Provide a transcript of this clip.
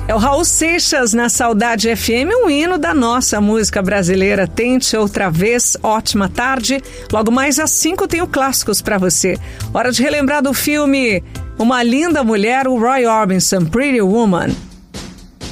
É o Raul Seixas na Saudade FM, um hino da nossa música brasileira. Tente outra vez, ótima tarde. Logo mais às 5 tem o Clássicos pra você. Hora de relembrar do filme Uma Linda Mulher, o Roy Orbison, Pretty Woman.